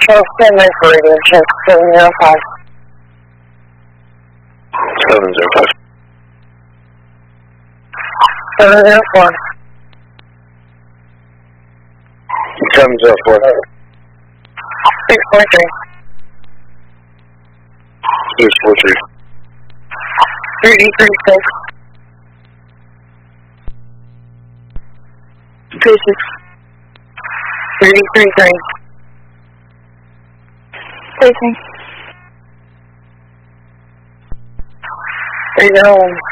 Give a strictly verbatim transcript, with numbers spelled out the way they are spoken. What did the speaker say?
Control, stand by for radio check, seven zero five. seven zero five. seven zero four. seven zero four. six four three. six four three. three D three six. three six. three D three three. Facing. three zero one.